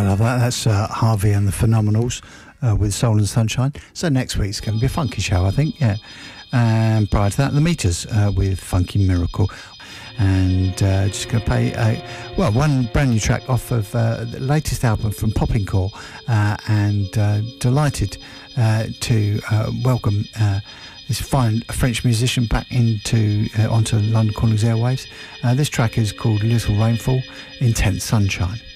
love that. That's Harvey and the Phenomenals with Soul and Sunshine. So next week's going to be a funky show, I think, yeah. And prior to that, the Meters with Funky Miracle. And just going to play one brand new track off of the latest album from Popping Core, and delighted to welcome this fine French musician back onto London Calling's airwaves. This track is called Little Rainfall, Intense Sunshine.